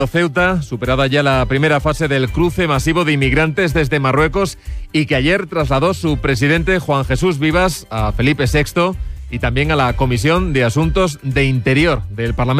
Ceuta, superada ya la primera fase del cruce masivo de inmigrantes desde Marruecos y que ayer trasladó su presidente Juan Jesús Vivas a Felipe VI y también a la Comisión de Asuntos de Interior del Parlamento.